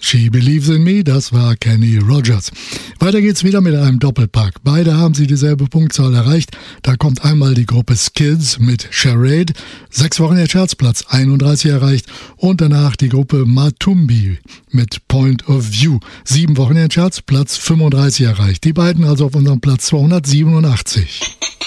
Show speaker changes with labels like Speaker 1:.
Speaker 1: She Believes in Me, das war Kenny Rogers. Weiter geht's wieder mit einem Doppelpack. Beide haben sie dieselbe Punktzahl erreicht. Da kommt einmal die Gruppe Skids mit Charade, 6 Wochen in der Charts, Platz 31 erreicht. Und danach die Gruppe Matumbi mit Point of View, 7 Wochen in der Charts, Platz 35 erreicht. Die beiden also auf unserem Platz 287.